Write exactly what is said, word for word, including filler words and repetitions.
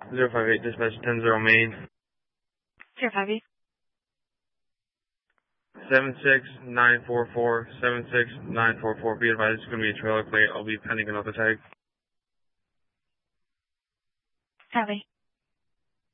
zero five eight, dispatch ten zero main. zero five eight. seven six nine four four, seven six nine four four. Be advised, it's going to be a trailer plate. I'll be pending another tag. Copy.